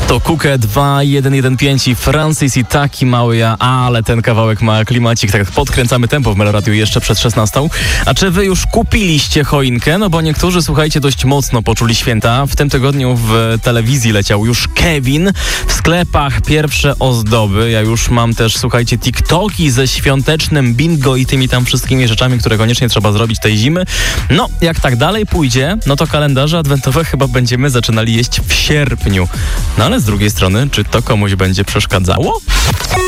To Kukę 2115 i Francis i taki mały ja, ale ten kawałek ma klimacik, tak podkręcamy tempo w Meloradiu jeszcze przed 16. A czy wy już kupiliście choinkę? No bo niektórzy, słuchajcie, dość mocno poczuli święta. W tym tygodniu w telewizji leciał już Kevin, w sklepach pierwsze ozdoby. Ja już mam też, słuchajcie, TikToki ze świątecznym bingo i tymi tam wszystkimi rzeczami, które koniecznie trzeba zrobić tej zimy. No, jak tak dalej pójdzie, no to kalendarze adwentowe chyba będziemy zaczynali jeść w sierpniu. No ale z drugiej strony, czy to komuś będzie przeszkadzało?